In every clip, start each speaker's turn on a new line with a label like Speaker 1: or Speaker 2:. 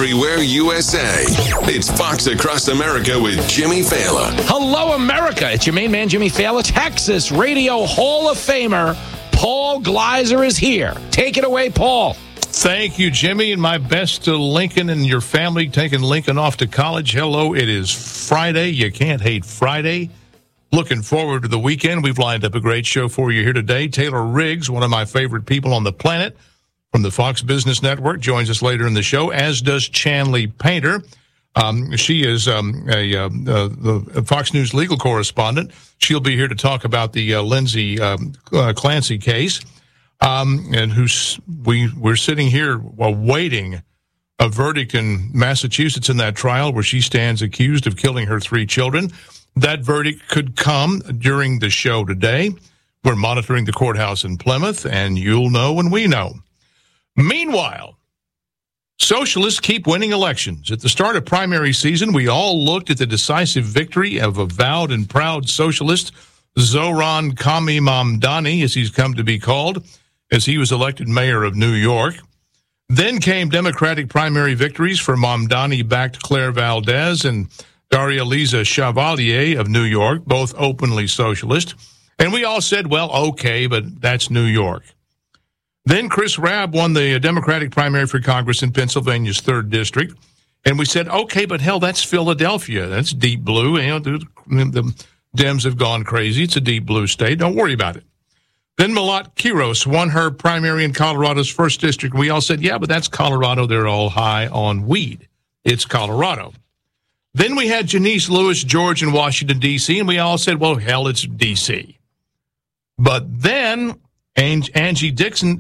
Speaker 1: everywhere USA. It's Fox Across America with Jimmy Fallon.
Speaker 2: Hello, America. It's your main man, Jimmy Fallon. Texas Radio Hall of Famer Paul Gleiser is here. Take it away, Paul.
Speaker 3: Thank you, Jimmy, and my best to Lincoln and your family taking Lincoln off to college. Hello, it is Friday. You can't hate Friday. Looking forward to the weekend. We've lined up a great show for you here today. Taylor Riggs, one of my favorite people on the planet from the Fox Business Network, joins us later in the show, as does Chanley Painter. She is the Fox News legal correspondent. She'll be here to talk about the Lindsay Clancy case. And we're sitting here awaiting a verdict in Massachusetts in that trial where she stands accused of killing her 3 children. That verdict could come during the show today. We're monitoring the courthouse in Plymouth, and you'll know when we know. Meanwhile, socialists keep winning elections. At the start of primary season, we all looked at the decisive victory of avowed and proud socialist Zohran Mamdani, as he's come to be called, as he was elected mayor of New York. Then came Democratic primary victories for Mamdani-backed Claire Valdez and Daria Liza Chevalier of New York, both openly socialist. And we all said, well, okay, but that's New York. Then Chris Rabb won the Democratic primary for Congress in Pennsylvania's 3rd District. And we said, okay, but hell, that's Philadelphia. That's deep blue. You know, the Dems have gone crazy. It's a deep blue state. Don't worry about it. Then Malat Quiros won her primary in Colorado's 1st District. We all said, yeah, but that's Colorado. They're all high on weed. It's Colorado. Then we had Janice Lewis George in Washington, D.C., and we all said, well, hell, it's D.C. But then Angie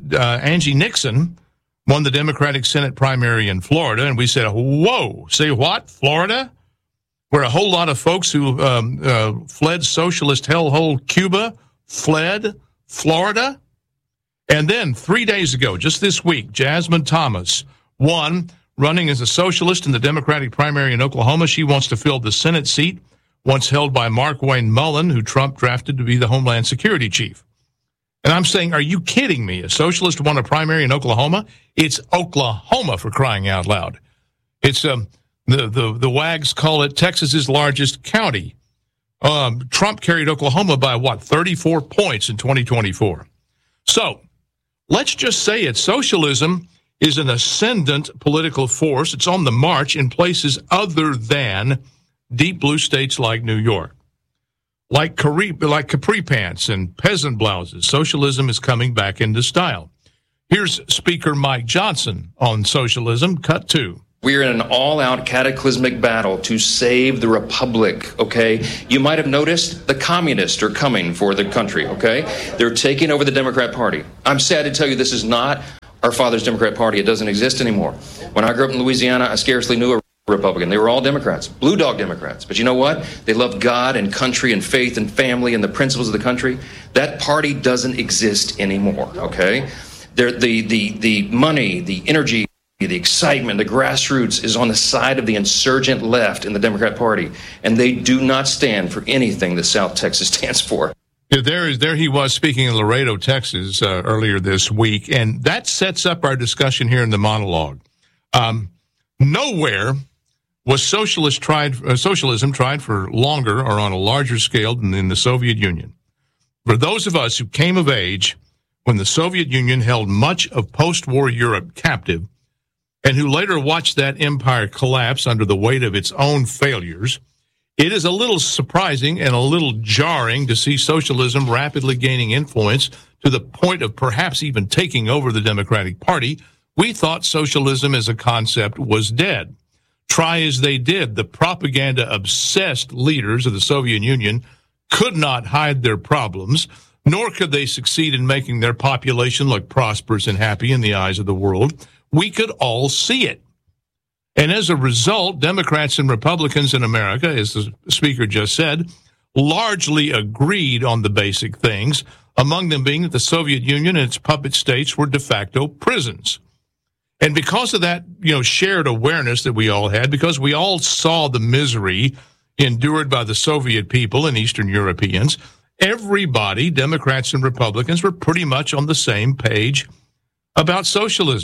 Speaker 3: Nixon won the Democratic Senate primary in Florida, and we said, whoa, say what, Florida? Where a whole lot of folks who fled socialist hellhole Cuba fled Florida. And then 3 days ago, just this week, Jasmine Thomas won, running as a socialist in the Democratic primary in Oklahoma. She wants to fill the Senate seat once held by Markwayne Mullin, who Trump drafted to be the Homeland Security chief. And I'm saying, are you kidding me? A socialist won a primary in Oklahoma? It's Oklahoma, for crying out loud. It's the wags call it Texas's largest county. Trump carried Oklahoma by, 34 points in 2024. So let's just say it. Socialism is an ascendant political force. It's on the march in places other than deep blue states like New York. Like capri pants and peasant blouses, socialism is coming back into style. Here's Speaker Mike Johnson on socialism, cut 2.
Speaker 4: We are in an all-out cataclysmic battle to save the republic, okay? You might have noticed the communists are coming for the country, okay? They're taking over the Democrat Party. I'm sad to tell you this is not our father's Democrat Party. It doesn't exist anymore. When I grew up in Louisiana, I scarcely knew a Republican. They were all Democrats, blue dog Democrats. But you know what? They loved God and country and faith and family and the principles of the country. That party doesn't exist anymore, okay? The money, the energy, the excitement, the grassroots is on the side of the insurgent left in the Democrat Party, and they do not stand for anything that South Texas stands for.
Speaker 3: There he was speaking in Laredo, Texas, earlier this week, and that sets up our discussion here in the monologue. Nowhere was socialism tried for longer or on a larger scale than in the Soviet Union. For those of us who came of age when the Soviet Union held much of post-war Europe captive, and who later watched that empire collapse under the weight of its own failures, it is a little surprising and a little jarring to see socialism rapidly gaining influence to the point of perhaps even taking over the Democratic Party. We thought socialism as a concept was dead. Try as they did, the propaganda-obsessed leaders of the Soviet Union could not hide their problems, nor could they succeed in making their population look prosperous and happy in the eyes of the world. We could all see it. And as a result, Democrats and Republicans in America, as the speaker just said, largely agreed on the basic things, among them being that the Soviet Union and its puppet states were de facto prisons. And because of that, shared awareness that we all had, because we all saw the misery endured by the Soviet people and Eastern Europeans, everybody, Democrats and Republicans, were pretty much on the same page about socialism.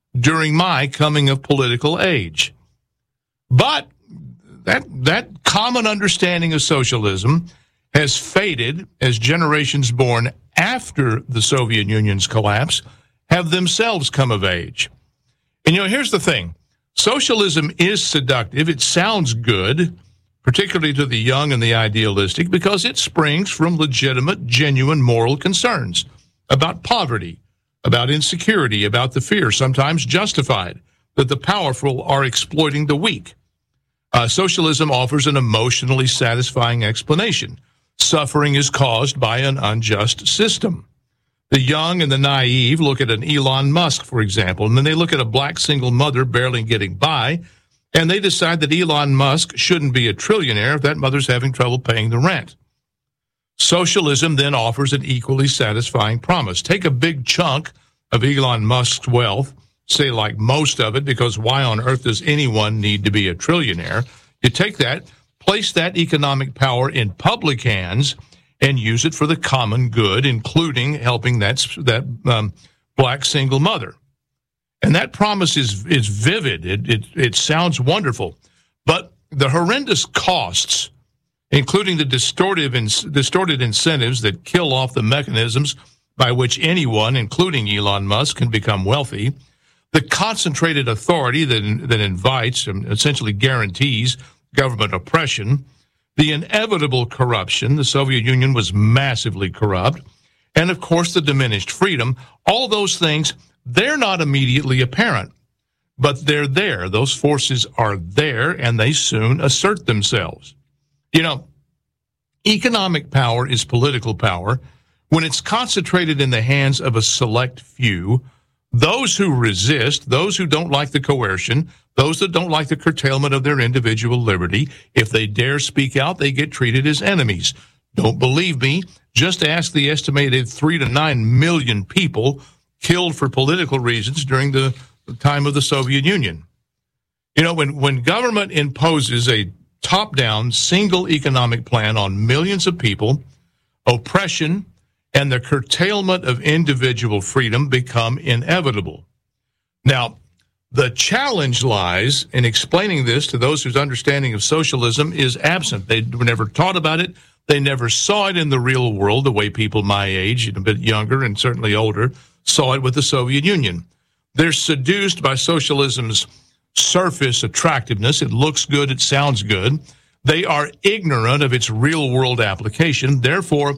Speaker 3: during my coming of political age. But that common understanding of socialism has faded as generations born after the Soviet Union's collapse have themselves come of age. And, here's the thing. Socialism is seductive. It sounds good, particularly to the young and the idealistic, because it springs from legitimate, genuine moral concerns about poverty, about insecurity, about the fear, sometimes justified, that the powerful are exploiting the weak. Socialism offers an emotionally satisfying explanation. Suffering is caused by an unjust system. The young and the naive look at an Elon Musk, for example, and then they look at a black single mother barely getting by, and they decide that Elon Musk shouldn't be a trillionaire if that mother's having trouble paying the rent. Socialism then offers an equally satisfying promise. Take a big chunk of Elon Musk's wealth, say like most of it, because why on earth does anyone need to be a trillionaire? You take that, place that economic power in public hands, and use it for the common good, including helping that black single mother. And that promise is vivid. It sounds wonderful. But the horrendous costs, including the distorted incentives that kill off the mechanisms by which anyone, including Elon Musk, can become wealthy, the concentrated authority that invites and essentially guarantees government oppression, the inevitable corruption — the Soviet Union was massively corrupt — and, of course, the diminished freedom, all those things, they're not immediately apparent, but they're there. Those forces are there, and they soon assert themselves. Economic power is political power when it's concentrated in the hands of a select few. Those who resist, those who don't like the coercion, those that don't like the curtailment of their individual liberty, if they dare speak out, they get treated as enemies. Don't believe me? Just ask the estimated 3 to 9 million people killed for political reasons during the time of the Soviet Union. When government imposes a top-down single economic plan on millions of people, oppression and the curtailment of individual freedom become inevitable. Now, the challenge lies in explaining this to those whose understanding of socialism is absent. They were never taught about it. They never saw it in the real world the way people my age, a bit younger and certainly older, saw it with the Soviet Union. They're seduced by socialism's surface attractiveness. It looks good. It sounds good. They are ignorant of its real-world application. Therefore,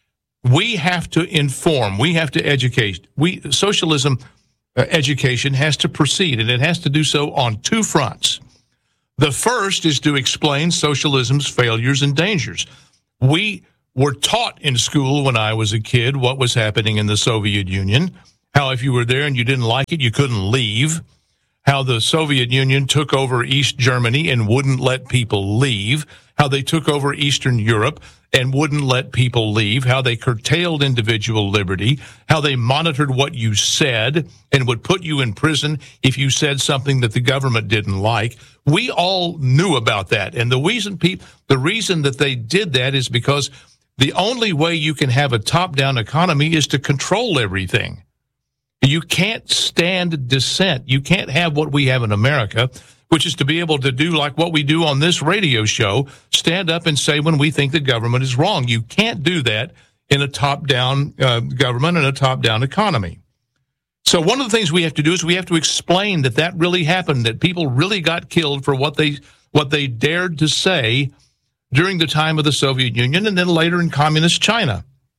Speaker 3: we have to inform. We have to educate. Socialism education has to proceed, and it has to do so on two fronts. The first is to explain socialism's failures and dangers. We were taught in school when I was a kid what was happening in the Soviet Union, how if you were there and you didn't like it, you couldn't leave, how the Soviet Union took over East Germany and wouldn't let people leave, how they took over Eastern Europe and wouldn't let people leave, how they curtailed individual liberty, how they monitored what you said and would put you in prison if you said something that the government didn't like. We all knew about that. And the reason that they did that is because the only way you can have a top-down economy is to control everything. You can't stand dissent. You can't have what we have in America, which is to be able to do like what we do on this radio show, stand up and say when we think the government is wrong. You can't do that in a top-down government and a top-down economy. So one of the things we have to do is we have to explain that really happened, that people really got killed for what they dared to say during the time of the Soviet Union and then later in communist China.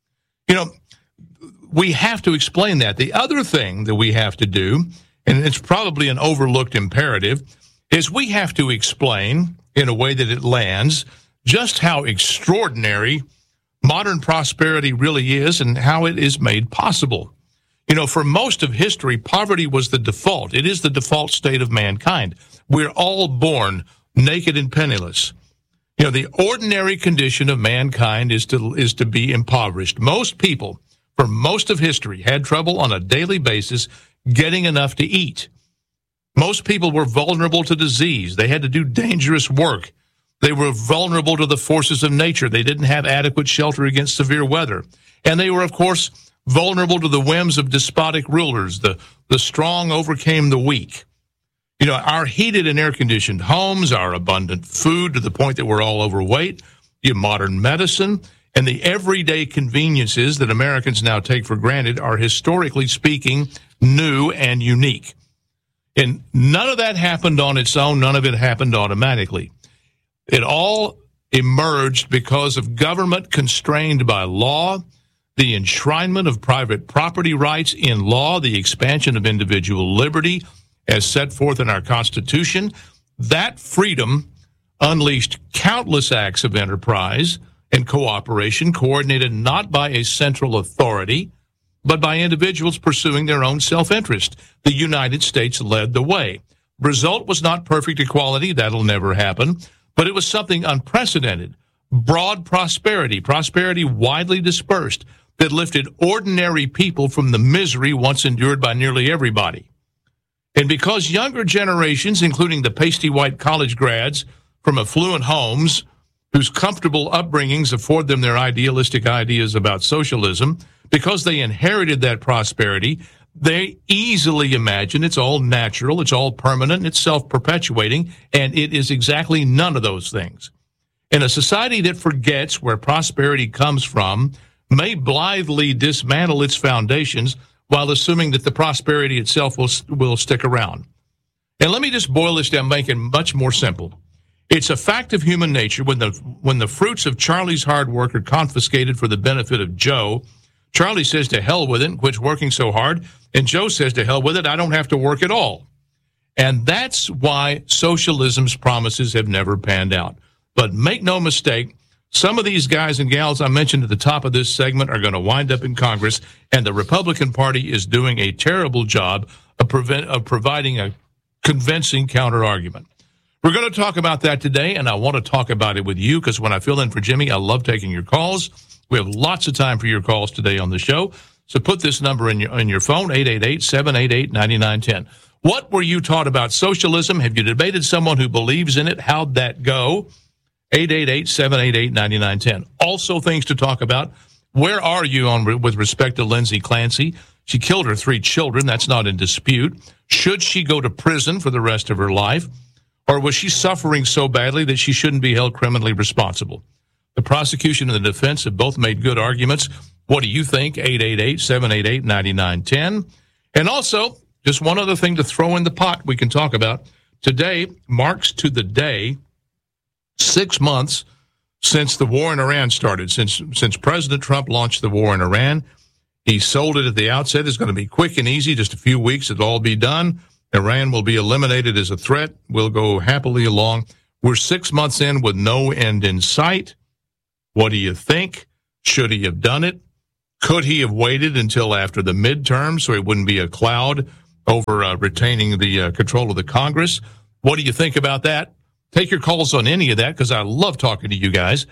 Speaker 3: We have to explain that. The other thing that we have to do, and it's probably an overlooked imperative, is we have to explain in a way that it lands just how extraordinary modern prosperity really is and how it is made possible. For most of history, poverty was the default. It is the default state of mankind. We're all born naked and penniless. The ordinary condition of mankind is to be impoverished. Most people, for most of history, had trouble on a daily basis getting enough to eat. Most people were vulnerable to disease. They had to do dangerous work. They were vulnerable to the forces of nature. They didn't have adequate shelter against severe weather. And they were, of course, vulnerable to the whims of despotic rulers. The strong overcame the weak. You know, our heated and air-conditioned homes, our abundant food to the point that we're all overweight, your modern medicine, and the everyday conveniences that Americans now take for granted are, historically speaking, new and unique. And none of that happened on its own. None of it happened automatically. It all emerged because of government constrained by law, the enshrinement of private property rights in law, the expansion of individual liberty as set forth in our Constitution. That freedom unleashed countless acts of enterprise and cooperation coordinated not by a central authority, but by individuals pursuing their own self-interest. The United States led the way. Result was not perfect equality. That'll never happen. But it was something unprecedented. Broad prosperity widely dispersed, that lifted ordinary people from the misery once endured by nearly everybody. And because younger generations, including the pasty white college grads from affluent homes, whose comfortable upbringings afford them their idealistic ideas about socialism, because they inherited that prosperity, they easily imagine it's all natural, it's all permanent, it's self-perpetuating, and it is exactly none of those things. In a society that forgets where prosperity comes from, may blithely dismantle its foundations while assuming that the prosperity itself will stick around. And let me just boil this down, make it much more simple. It's a fact of human nature when the fruits of Charlie's hard work are confiscated for the benefit of Joe, Charlie says to hell with it and quits working so hard, and Joe says to hell with it, I don't have to work at all. And that's why socialism's promises have never panned out. But make no mistake, some of these guys and gals I mentioned at the top of this segment are going to wind up in Congress, and the Republican Party is doing a terrible job of providing a convincing counter-argument. We're going to talk about that today, and I want to talk about it with you because when I fill in for Jimmy, I love taking your calls. We have lots of time for your calls today on the show, so put this number in your phone, 888-788-9910. What were you taught about socialism? Have you debated someone who believes in it? How'd that go? 888-788-9910. Also things to talk about. Where are you with respect to Lindsay Clancy? She killed her 3 children. That's not in dispute. Should she go to prison for the rest of her life? Or was she suffering so badly that she shouldn't be held criminally responsible? The prosecution and the defense have both made good arguments. What do you think? 888-788-9910. And also, just one other thing to throw in the pot we can talk about. Today marks to the day 6 months since the war in Iran started, since President Trump launched the war in Iran. He sold it at the outset. It's going to be quick and easy, just a few weeks, it'll all be done. Iran will be eliminated as a threat. We'll go happily along. We're 6 months in with no end in sight. What do you think? Should he have done it? Could he have waited until after the midterm so it wouldn't be a cloud over retaining the control of the Congress? What do you think about that? Take your calls on any of that because I love talking to you guys.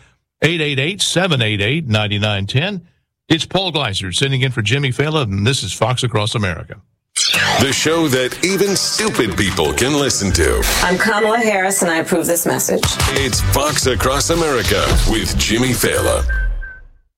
Speaker 3: 888-788-9910. It's Paul Gleiser sitting in for Jimmy Fallon, and this is Fox Across America.
Speaker 1: The show that even stupid people can listen to.
Speaker 5: I'm Kamala Harris, and I approve this message.
Speaker 1: It's Fox Across America with Jimmy Fallon.